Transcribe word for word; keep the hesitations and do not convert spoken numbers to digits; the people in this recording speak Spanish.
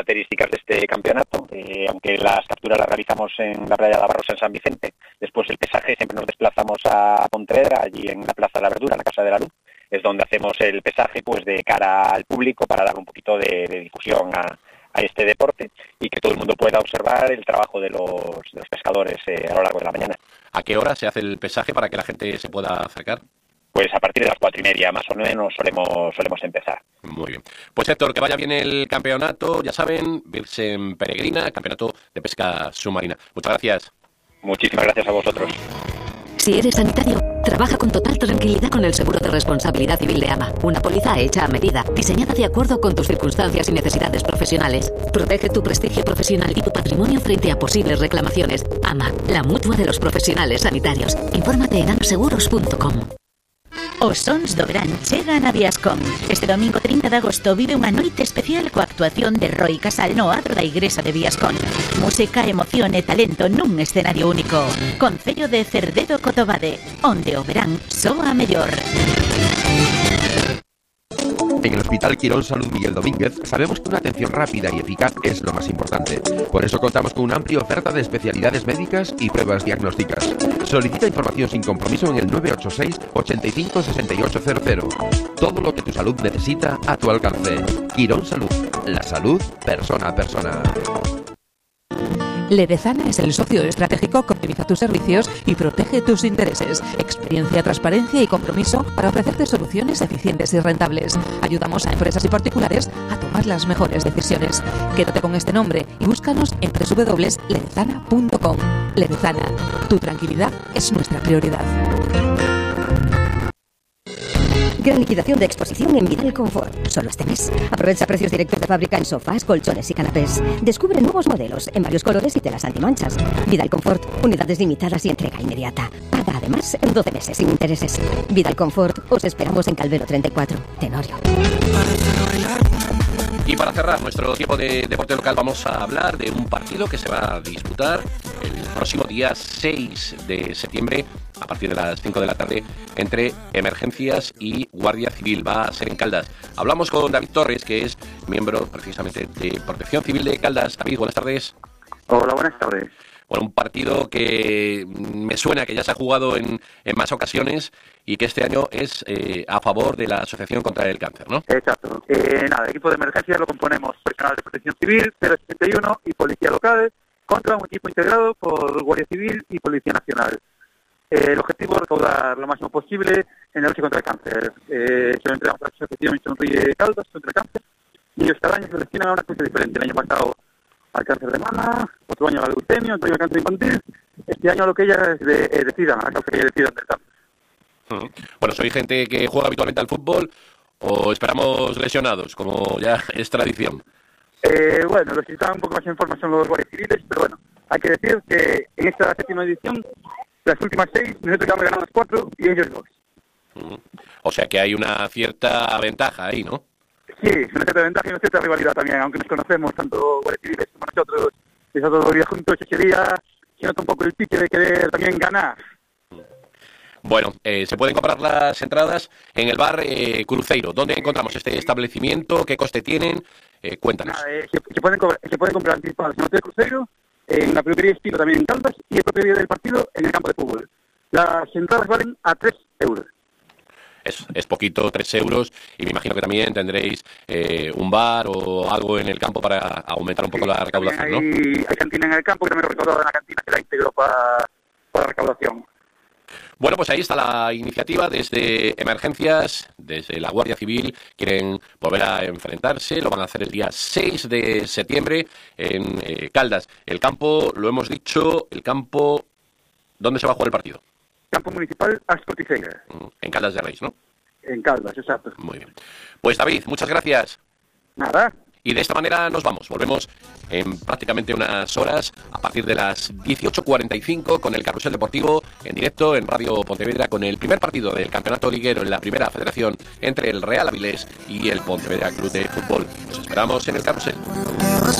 características de este campeonato. Eh, aunque las capturas las realizamos en la playa de la Barrosa en San Vicente, después el pesaje siempre nos desplazamos a Pontevedra, allí en la Plaza de la Verdura, en la Casa de la Luz, es donde hacemos el pesaje pues de cara al público para dar un poquito de, de difusión a, a este deporte y que todo el mundo pueda observar el trabajo de los, de los pescadores eh, a lo largo de la mañana. ¿A qué hora se hace el pesaje para que la gente se pueda acercar? Pues a partir de las cuatro y media más o menos solemos, solemos empezar. Muy bien. Pues Héctor, que vaya bien el campeonato, ya saben, Virgen Peregrina, campeonato de pesca submarina. Muchas gracias. Muchísimas gracias a vosotros. Si eres sanitario, trabaja con total tranquilidad con el seguro de responsabilidad civil de AMA. Una póliza hecha a medida, diseñada de acuerdo con tus circunstancias y necesidades profesionales. Protege tu prestigio profesional y tu patrimonio frente a posibles reclamaciones. AMA, la mutua de los profesionales sanitarios. Infórmate en amaseguros punto com. Os sons do verán chegan a Viascom. Este domingo trinta de agosto vive unha noite especial coa actuación de Roy Casal no adro da igrexa de Viascom. Música, emoción e talento nun escenario único. Concello de Cerdedo Cotobade, onde o verán soa mellor. En el Hospital Quirón Salud Miguel Domínguez sabemos que una atención rápida y eficaz es lo más importante. Por eso contamos con una amplia oferta de especialidades médicas y pruebas diagnósticas. Solicita información sin compromiso en el nueve ocho seis, ochenta y cinco, sesenta y ocho cero cero. Todo lo que tu salud necesita a tu alcance. Quirón Salud. La salud persona a persona. Ledezana es el socio estratégico que optimiza tus servicios y protege tus intereses. Experiencia, transparencia y compromiso para ofrecerte soluciones eficientes y rentables. Ayudamos a empresas y particulares a tomar las mejores decisiones. Quédate con este nombre y búscanos en doble u doble u doble u punto ledezana punto com. Ledezana, tu tranquilidad es nuestra prioridad. Gran liquidación de exposición en Vidal Confort. Solo este mes. Aprovecha precios directos de fábrica en sofás, colchones y canapés. Descubre nuevos modelos en varios colores y telas antimanchas. Vidal Confort. Unidades limitadas y entrega inmediata. Paga además en doce meses sin intereses. Vidal Confort. Os esperamos en Calvero treinta y cuatro. Tenorio. Y para cerrar nuestro tiempo de deporte local vamos a hablar de un partido que se va a disputar el próximo día seis de septiembre a partir de las cinco de la tarde entre Emergencias y Guardia Civil. Va a ser en Caldas. Hablamos con David Torres, que es miembro precisamente de Protección Civil de Caldas. David, buenas tardes. Hola, buenas tardes. Bueno, un partido que me suena que ya se ha jugado en, en más ocasiones y que este año es eh, a favor de la Asociación contra el Cáncer, ¿no? Exacto. Eh, nada, el equipo de emergencia lo componemos personal de Protección Civil, cero sesenta y uno y Policía Local, contra un equipo integrado por Guardia Civil y Policía Nacional. Eh, el objetivo es recaudar lo máximo posible en la lucha contra el cáncer. Eh, se lo entregamos a la Asociación Sonríe Caldas contra el Cáncer y ellos cada año se destinan a una cosa diferente. El año pasado al cáncer de mama, otro año a la leucemia, otro año al cáncer infantil. Este año lo que ellas de, eh, decidan, a la causa que ellas decidan del cáncer. Uh-huh. Bueno, ¿soy gente que juega habitualmente al fútbol o esperamos lesionados, como ya es tradición? Eh, bueno, los que están un poco más en forma son los guardias civiles, pero bueno, hay que decir que en esta séptima edición, las últimas seis, nosotros ya hemos ganado las cuatro y ellos dos. Uh-huh. O sea que hay una cierta ventaja ahí, ¿no? Sí, una cierta ventaja y una cierta rivalidad también, aunque nos conocemos tanto guardias civiles como nosotros, nosotros los días juntos, ese día se nota un poco el pique de querer también ganar. Bueno, eh, se pueden comprar las entradas en el bar eh, Cruzeiro. ¿Dónde encontramos este establecimiento? ¿Qué coste tienen? Eh, cuéntanos. Nada, eh, se, se, pueden cobrar, se pueden comprar anticipadas en el Hotel Cruzeiro, en la peluquería Estilo también en Caldas y el propio día del partido en el campo de fútbol. Las entradas valen a tres euros. Es, es poquito, tres euros, y me imagino que también tendréis eh, un bar o algo en el campo para aumentar un poco sí, la recaudación, hay, ¿no? Hay cantina en el campo que también lo recaudado en la cantina que la integró para, para la recaudación. Bueno, pues ahí está la iniciativa desde Emergencias, desde la Guardia Civil. Quieren volver a enfrentarse, lo van a hacer el día seis de septiembre en eh, Caldas. El campo, lo hemos dicho, el campo... ¿Dónde se va a jugar el partido? Campo Municipal Ascoticeira. En Caldas de Reis, ¿no? En Caldas, exacto. Muy bien. Pues David, muchas gracias. Nada. Y de esta manera nos vamos. Volvemos en prácticamente unas horas a partir de las dieciocho cuarenta y cinco con el Carrusel Deportivo en directo en Radio Pontevedra con el primer partido del Campeonato Liguero en la Primera Federación entre el Real Avilés y el Pontevedra Club de Fútbol. Nos esperamos en el Carrusel.